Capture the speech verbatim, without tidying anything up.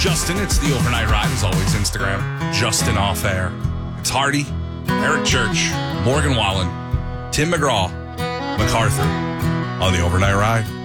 Justin. It's the Overnight Ride, as always, Instagram. Justin Off Air. It's Hardy, Eric Church, Morgan Wallen, Tim McGraw, MacArthur on the Overnight Ride.